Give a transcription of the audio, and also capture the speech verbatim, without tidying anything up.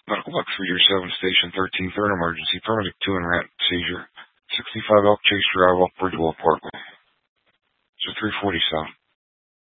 Medical box three year seven, station thirteen, third emergency, paramedic two and rat seizure. sixty-five Elk Chase Drive off Bridgewell Parkway. So three forty-seven.